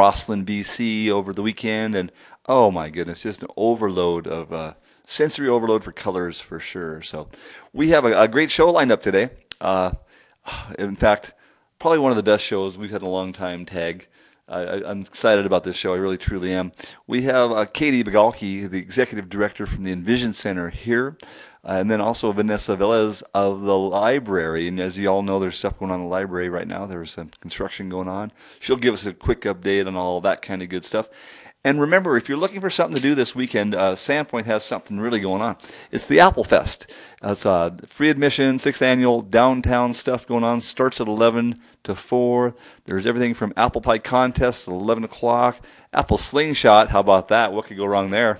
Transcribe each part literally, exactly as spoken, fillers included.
Rosslyn, B C over the weekend, and oh my goodness, just an overload of uh, sensory overload for colors for sure. So we have a, a great show lined up today. Uh, in fact, probably one of the best shows we've had in a long time, Tag. I, I'm excited about this show. I really, truly am. We have uh, Katie Bagalki, the executive director from the Envision Center here, uh, and then also Vanessa Velez of the library. And as you all know, there's stuff going on in the library right now. There's some construction going on. She'll give us a quick update on all that kind of good stuff. And remember, if you're looking for something to do this weekend, uh, Sandpoint has something really going on. It's the Apple Fest. Uh, it's uh, free admission, sixth annual downtown stuff going on. Starts at eleven to four. There's everything from apple pie contests at eleven o'clock. Apple Slingshot, how about that? What could go wrong there?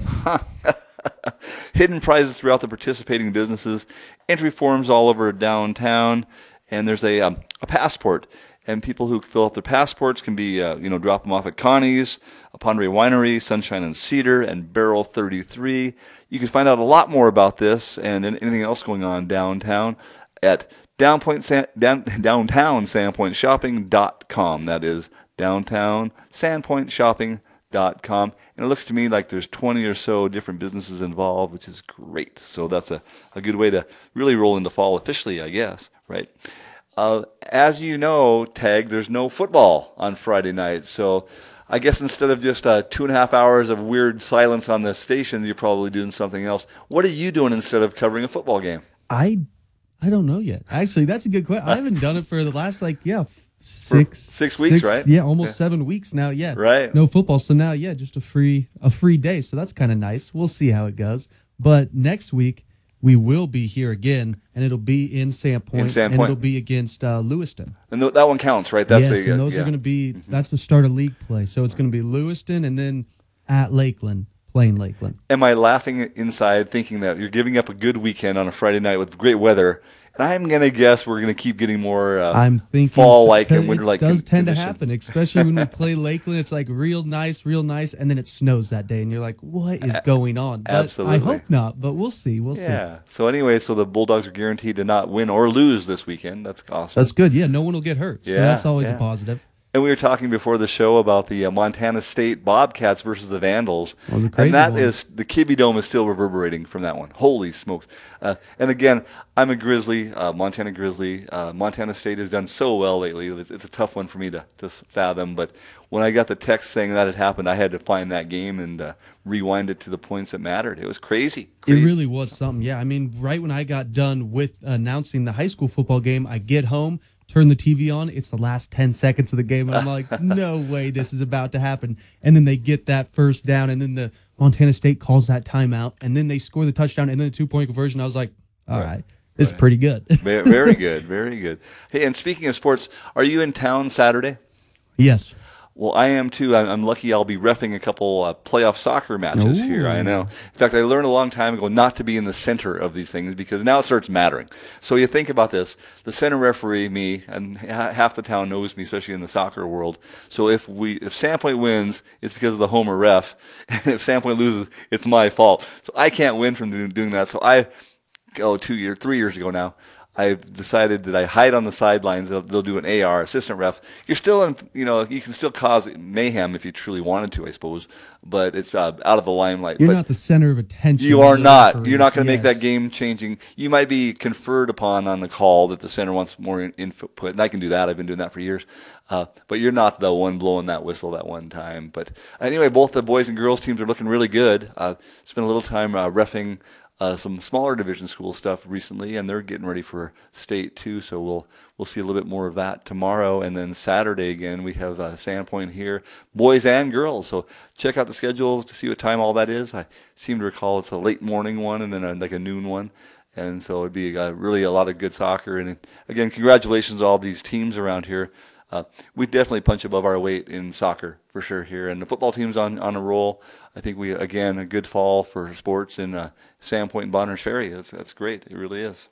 Hidden prizes throughout the participating businesses. Entry forms all over downtown. And there's a, um, a passport. And people who fill out their passports can be, uh, you know, drop them off at Connie's, Pondere Winery, Sunshine and Cedar, and Barrel thirty-three. You can find out a lot more about this and anything else going on downtown at downpoint, down, downtown sandpoint shopping dot com. That is downtown sandpoint shopping dot com. And it looks to me like there's twenty or so different businesses involved, which is great. So that's a, a good way to really roll into fall officially, I guess, right? Uh, as you know, Tag, there's no football on Friday night. So I guess instead of just uh, two and a half hours of weird silence on the stations, you're probably doing something else. What are you doing instead of covering a football game? I I don't know yet. Actually, that's a good question. I haven't done it for the last, like, yeah, six, six weeks, six, right? Yeah, almost yeah. seven weeks now. Yeah, right. No football, so now, yeah, just a free a free day. So that's kind of nice. We'll see how it goes. But next week we will be here again, and it'll be in Sandpoint, in Sandpoint. and it'll be against uh, Lewiston. And th- that one counts, right? That's yes, a, and those yeah. are going to be, mm-hmm. that's the start of league play. So it's going to be Lewiston and then at Lakeland, playing Lakeland. Am I laughing inside thinking that you're giving up a good weekend on a Friday night with great weather? And I'm going to guess we're going to keep getting more uh, I'm thinking fall-like so, and winter-like It does con- tend condition. to happen, especially when we play Lakeland. It's like real nice, real nice, and then it snows that day, and you're like, what is going on? But Absolutely. I hope not, but we'll see. We'll yeah. see. So anyway, so the Bulldogs are guaranteed to not win or lose this weekend. That's awesome. That's good. Yeah, no one will get hurt, so Yeah, that's always yeah. a positive. And we were talking before the show about the uh, Montana State Bobcats versus the Vandals. That was a crazy and that one. is, the Kibbe Dome is still reverberating from that one. Holy smokes. Uh, and again, I'm a Grizzly, uh, Montana Grizzly. Uh, Montana State has done so well lately. It's, it's a tough one for me to, to fathom. But when I got the text saying that had happened, I had to find that game and uh, rewind it to the points that mattered. It was crazy. crazy. It really was something. Yeah, I mean, right when I got done with announcing the high school football game, I get home, turn the T V on. It's the last ten seconds of the game. And I'm like, no way this is about to happen. And then they get that first down, and then the Montana State calls that timeout, and then they score the touchdown, and then the two-point conversion. I was like, all right, right this right. is pretty good. Very good, very good. Hey, and speaking of sports, are you in town Saturday? Yes. Well, I am too. I'm lucky I'll be reffing a couple uh, playoff soccer matches Ooh. here. I know. In fact, I learned a long time ago not to be in the center of these things because now it starts mattering. So you think about this. The center referee, me, and ha- half the town knows me, especially in the soccer world. So if we, if Sandpoint wins, it's because of the homer ref. And if Sandpoint loses, it's my fault. So I can't win from doing that. So I, oh, two years, three years ago now, I've decided that I hide on the sidelines. They'll, they'll do an A R, assistant ref. You're still in, you know, you can still cause mayhem if you truly wanted to, I suppose, but it's uh, out of the limelight. You're but not the center of attention. You are not. Referees. You're not going to yes. make that game changing. You might be conferred upon on the call that the center wants more input, and I can do that. I've been doing that for years. Uh, but you're not the one blowing that whistle that one time. But anyway, both the boys and girls teams are looking really good. Uh, spent a little time uh, reffing Uh, some smaller division school stuff recently, and they're getting ready for state too. So we'll we'll see a little bit more of that tomorrow, and then Saturday again we have uh, Sandpoint here, boys and girls. So check out the schedules to see what time all that is. I seem to recall it's a late morning one and then a, like a noon one, and so it'd be uh, really a lot of good soccer. And again, congratulations to all these teams around here. Uh, we definitely punch above our weight in soccer for sure here, and the football team's on, on a roll. I think we again a good fall for sports in uh, Sandpoint and Bonners Ferry. That's that's great. It really is.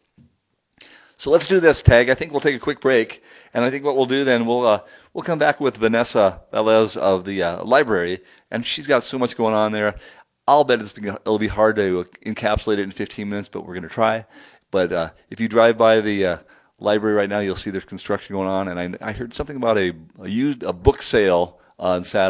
So let's do this, Tag. I think we'll take a quick break, and I think what we'll do then we'll uh, we'll come back with Vanessa Velez of the uh, library, and she's got so much going on there. I'll bet it's, it'll be hard to encapsulate it in fifteen minutes, but we're going to try. But uh, if you drive by the uh, library right now, you'll see there's construction going on, and I, I heard something about a, a used a book sale on Saturday.